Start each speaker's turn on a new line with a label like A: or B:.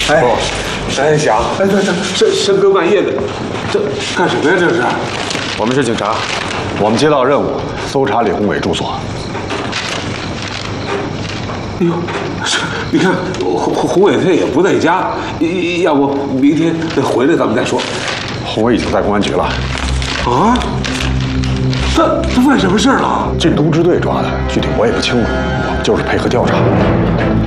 A: 哎，山想，哎，深更半夜的，这干什么呀？这是？
B: 我们是警察，我们接到任务，搜查李宏伟住所。
A: 哎呦，你看宏伟他也不在家，要不明天回来咱们再说。
B: 宏伟已经在公安局了。
A: 啊？他犯什么事了？
B: 禁毒支队抓的，具体我也不清楚，我们就是配合调查。